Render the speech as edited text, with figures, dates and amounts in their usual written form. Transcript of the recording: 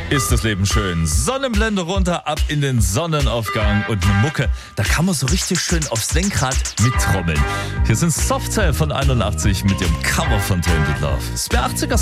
Ist das Leben schön. Sonnenblende runter, ab in den Sonnenaufgang und eine Mucke. Da kann man so richtig schön aufs Lenkrad mittrommeln. Hier sind Softcell von 81 mit dem Cover von Tainted Love. Das wäre 80er